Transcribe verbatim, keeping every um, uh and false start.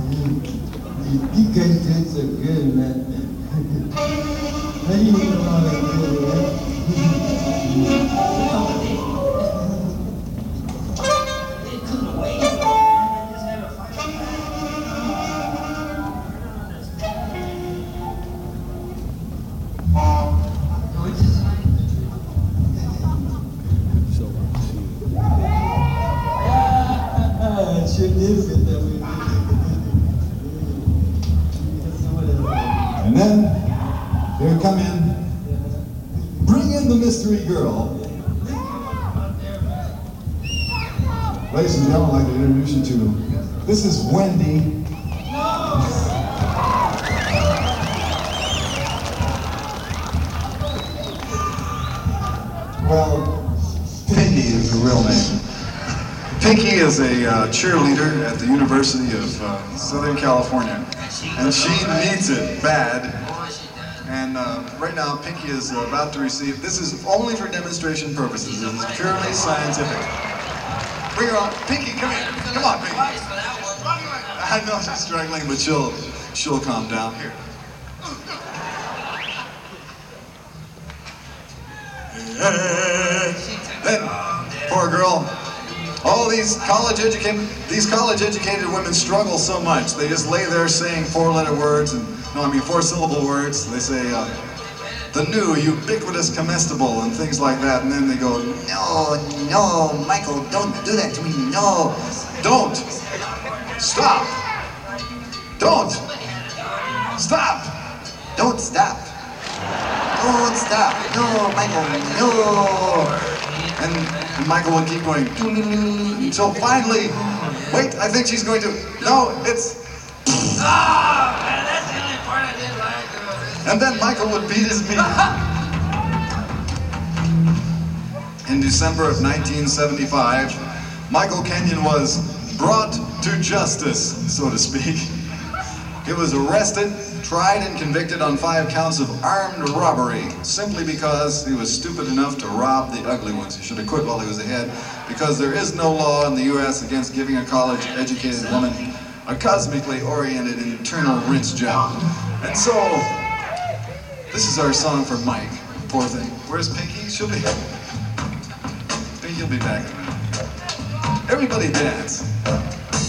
You guys did so good, man. How do you know all that good, man? Sure did fit that way. And then they come in, bring in the mystery girl. Ladies and gentlemen, I'd like to introduce you to, this is Wendy. Well, Pinky is the real name. Pinky is a uh, cheerleader at the University of uh, Southern California, and she needs it bad. And uh, right now, Pinky is uh, about to receive, this is only for demonstration purposes, this is purely scientific. Bring her on. Pinky, come here. Come on, Pinky. I know she's struggling, but she'll, she'll calm down. Here. Then, poor girl. All these college-educated, these college-educated women struggle so much. They just lay there saying four-letter words, and no, I mean four-syllable words. They say uh, the new ubiquitous comestible and things like that, and then they go, no, no, Michael, don't do that to me, no, don't, stop, don't, stop, don't stop, don't stop, no, Michael, no. And, and Michael would keep going, until finally, wait, I think she's going to, no, it's, oh, man, that's the only part I didn't like. And then Michael would beat his meat. In December of nineteen seventy-five, Michael Kenyon was brought to justice, so to speak. He was arrested, tried and convicted on five counts of armed robbery, simply because he was stupid enough to rob the ugly ones. He should have quit while he was ahead, because there is no law in the U S against giving a college-educated woman a cosmically oriented internal rinse job. And so, this is our song for Mike, poor thing. Where's Pinky? She'll be, Pinky'll be back in a minute. Everybody dance.